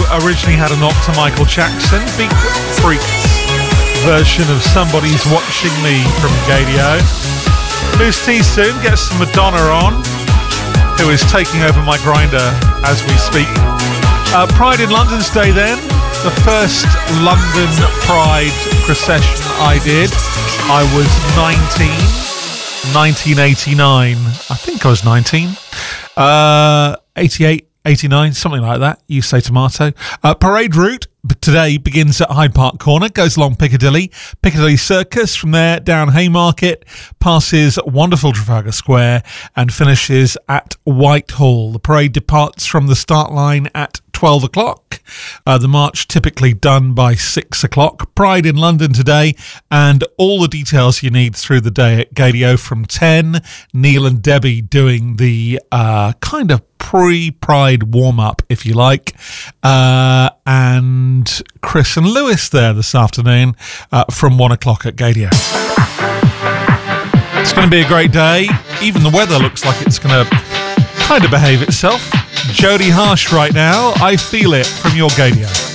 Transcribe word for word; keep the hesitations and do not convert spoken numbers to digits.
originally had a knock to Michael Jackson. Big Freaks version of Somebody's Watching Me from Gadio. Moose T soon gets some Madonna on, who is taking over my grinder as we speak. Uh, Pride in London's Day then. The first London Pride procession I did, I was nineteen, nineteen eighty-nine. I think I was nineteen. Uh, eighty-eight, eighty-nine, something like that. You say tomato. Uh, parade route today begins at Hyde Park Corner, goes along Piccadilly, Piccadilly Circus, from there down Haymarket, passes wonderful Trafalgar Square and finishes at Whitehall. The parade departs from the start line at twelve o'clock. Uh, the march typically done by six o'clock. Pride in London today, and all the details you need through the day at Gadio from ten. Neil and Debbie doing the uh, kind of pre-Pride warm-up, if you like, uh, and Chris and Lewis there this afternoon uh, from one o'clock at Gadio. It's going to be a great day. Even the weather looks like it's going to kind of behave itself. Jodie Harsh right now. I Feel It from your Gadio.